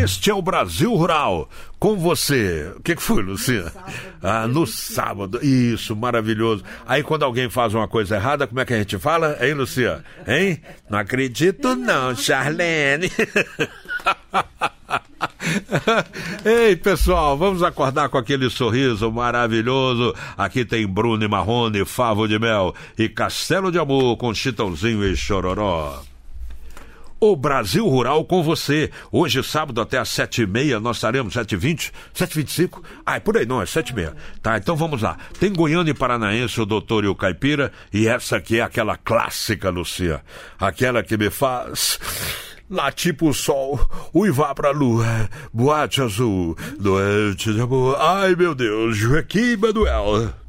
Este é o Brasil Rural. Com você. O que foi, Luciana? No sábado. Isso, maravilhoso. Aí quando alguém faz uma coisa errada, como é que a gente fala? Hein, Luciana? Hein? Não acredito não, Charlene. Ei, pessoal, vamos acordar com aquele sorriso maravilhoso. Aqui tem Bruno e Marrone, Favo de Mel e Castelo de Amor com Chitãozinho e Chororó. O Brasil Rural com você. Hoje, sábado, até às 7h30, nós estaremos 7h20, 7h25. Por aí não, é 7h30. Tá, então vamos lá. Tem Goiânia e Paranaense, o Doutor e o Caipira. E essa aqui é aquela clássica, Lucia. Aquela que me faz latir pro sol, uivar pra lua, boate azul, noite de amor. Ai, meu Deus, Joaquim Manuel.